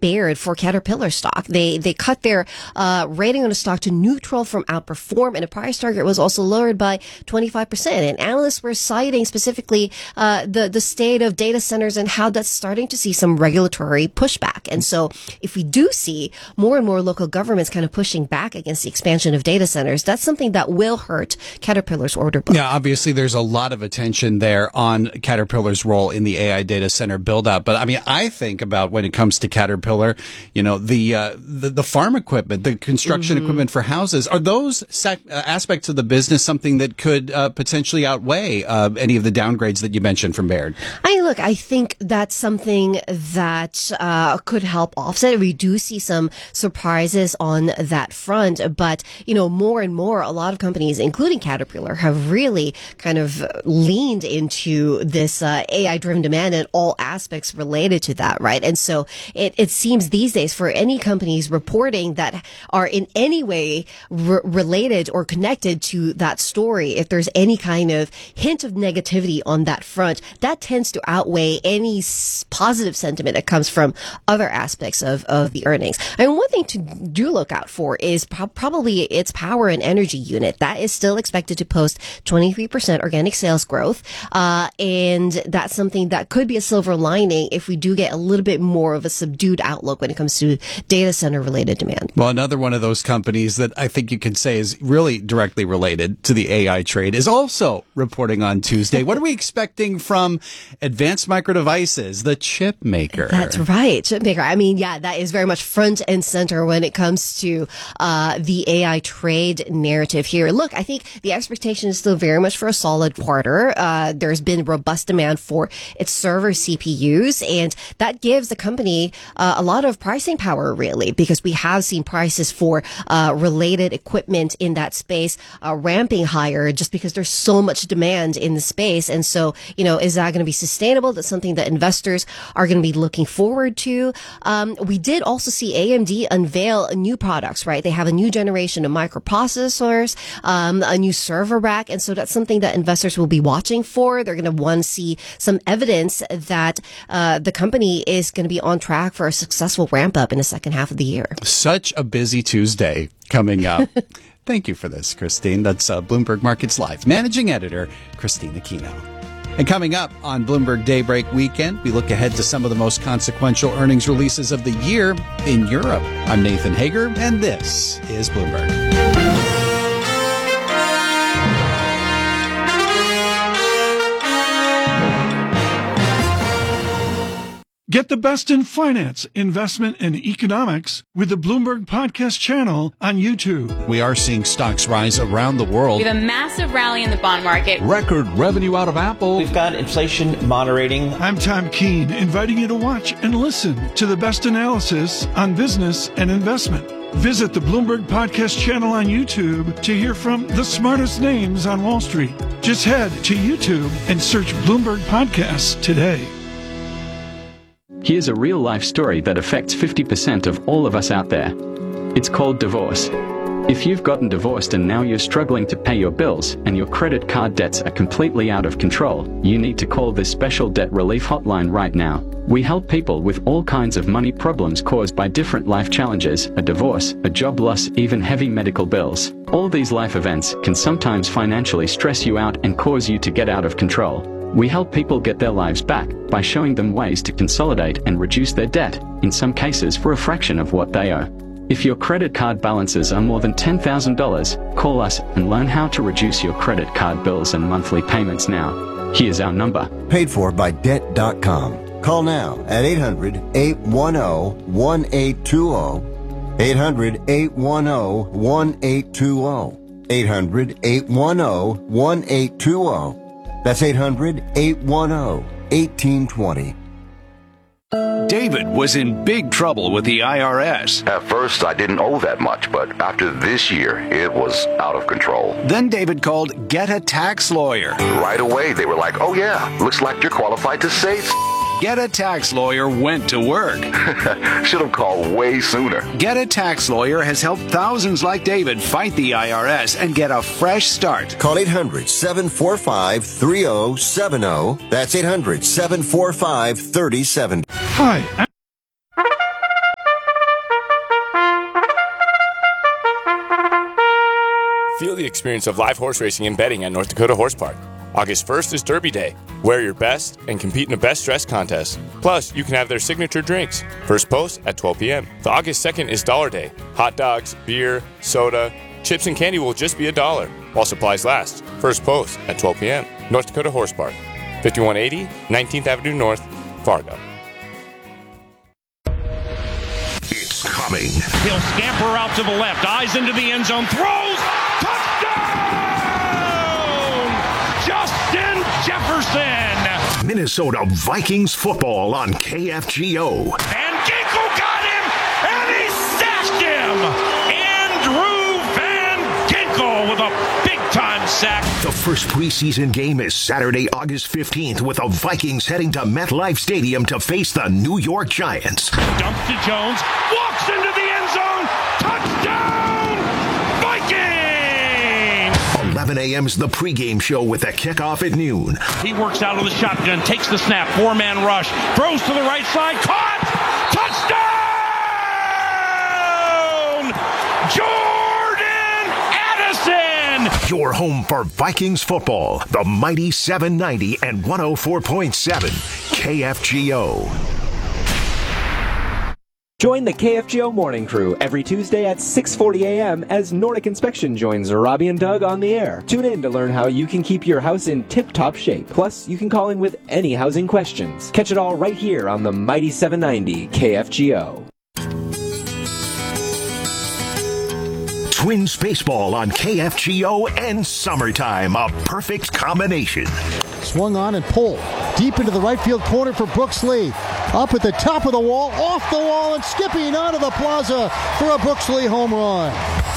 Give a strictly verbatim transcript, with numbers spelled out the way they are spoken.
Baird for Caterpillar stock. They they cut their uh, rating on the stock to neutral from outperform, and the price target was also lowered by twenty-five percent. And analysts were citing specifically uh, the the state of data centers and how that's starting to see some regulatory pushback. And so, if we do see more and more local governments kind of pushing back against the expansion of data centers, that's something that will hurt Caterpillar's order book. Yeah, obviously there's a lot of attention there on Caterpillar's role in the A I data center build out. But I mean, I think about when it comes to Caterpillar, you know, the uh, the, the farm equipment, the construction mm-hmm. equipment for houses. Are those sec- uh, aspects of the business something that could uh, potentially outweigh uh, any of the downgrades that you mentioned from Baird? I look, I think that's something that uh, could help offset. We do see some surprises on that front, but you know, more and more, a lot of companies, including Caterpillar, have really kind of leaned into this uh, A I-driven demand and all aspects related to that, right? And so it, it seems these days for any companies reporting that are in any way re- related or connected to that story, if there's any kind of hint of negativity on that front, that tends to outweigh any s- positive sentiment that comes from other aspects of, of the earnings. I mean, one thing to do look out for is pro- probably its power and energy unit. That is still expected to post twenty-three percent organic sales growth. Uh, and that's something that could be a silver lining if we do get a little bit more of a subdued outlook when it comes to data center related demand. Well, another one of those companies that I think you can say is really directly related to the A I trade is also reporting on Tuesday. What are we expecting from Advanced Micro Devices, the chip maker? That's right, chip maker. I mean, yeah, that is very much front and center when it comes to uh, the A I trade narrative here. Look, I think the expectation is still very much for a solid quarter. Uh, there's been robust demand for its server C P Us, and that gives the company uh, a lot of pricing power, really, because we have seen prices for uh, related equipment in that space uh, ramping higher just because there's so much demand in the space. And so, you know, is that going to be sustainable? That's something that investors are going to be looking forward to. Um, we did also see A M D unveil new products, right? They have a new generation of microprocessors, um, a new server rack. And so that's something that investors will be watching for. They're going to want to see some evidence that uh, the company is going to be on track for a successful ramp up in the second half of the year. Such a busy Tuesday coming up. Thank you for this, Christine. That's uh, Bloomberg Markets Live. Managing Editor, Christine Aquino. And coming up on Bloomberg Daybreak Weekend, we look ahead to some of the most consequential earnings releases of the year in Europe. I'm Nathan Hager, and this is Bloomberg. Get the best in finance, investment, and economics with the Bloomberg Podcast channel on YouTube. We are seeing stocks rise around the world. We have a massive rally in the bond market. Record revenue out of Apple. We've got inflation moderating. I'm Tom Keene, inviting you to watch and listen to the best analysis on business and investment. Visit the Bloomberg Podcast channel on YouTube to hear from the smartest names on Wall Street. Just head to YouTube and search Bloomberg Podcasts today. Here's a real-life story that affects fifty percent of all of us out there. It's called divorce. If you've gotten divorced and now you're struggling to pay your bills and your credit card debts are completely out of control, you need to call this special debt relief hotline right now. We help people with all kinds of money problems caused by different life challenges, a divorce, a job loss, even heavy medical bills. All these life events can sometimes financially stress you out and cause you to get out of control. We help people get their lives back by showing them ways to consolidate and reduce their debt, in some cases for a fraction of what they owe. If your credit card balances are more than ten thousand dollars, call us and learn how to reduce your credit card bills and monthly payments now. Here's our number. Paid for by debt dot com. Call now at eight hundred, eight one zero, one eight two zero. eight hundred, eight one zero, one eight two zero. eight hundred, eight one zero, one eight two zero. That's eight hundred, eight one zero, one eight two zero. David was in big trouble with the I R S. At first, I didn't owe that much, but after this year, it was out of control. Then David called Get a Tax Lawyer. Right away, they were like, oh yeah, looks like you're qualified to say Get a Tax Lawyer went to work. Should have called way sooner. Get a Tax Lawyer has helped thousands like David fight the I R S and get a fresh start. Call eight hundred, seven four five, three zero seven zero. That's eight hundred, seven four five, three zero seven zero. Hi. Feel the experience of live horse racing and betting at North Dakota Horse Park. August first is Derby Day. Wear your best and compete in a best dress contest. Plus, you can have their signature drinks. First post at twelve p.m. The August second is Dollar Day. Hot dogs, beer, soda, chips and candy will just be a dollar while supplies last. First post at twelve p.m. North Dakota Horse Park, fifty-one eighty nineteenth Avenue North, Fargo. It's coming. He'll scamper out to the left, eyes into the end zone, throws, touchdown! Justin Jefferson! Minnesota Vikings football on K F G O. And Ginkel got him, and he stashed him! Andrew Van Ginkel with a big-time sack. The first preseason game is Saturday, August fifteenth, with the Vikings heading to MetLife Stadium to face the New York Giants. Dumps to Jones, walks into the end zone, touchdown, Vikings! eleven a.m. is the pregame show with the kickoff at noon. He works out of the shotgun, takes the snap, four-man rush, throws to the right side, caught, touchdown! Jordan Addison! Your home for Vikings football, the mighty seven ninety and one oh four point seven K F G O. Join the K F G O Morning Crew every Tuesday at six forty a.m. as Nordic Inspection joins Robbie and Doug on the air. Tune in to learn how you can keep your house in tip-top shape. Plus, you can call in with any housing questions. Catch it all right here on the mighty seven ninety K F G O. Twins baseball on K F G O and summertime, a perfect combination. Swung on and pulled deep into the right field corner for Brooks Lee. Up at the top of the wall, off the wall, and skipping onto the plaza for a Brooks Lee home run.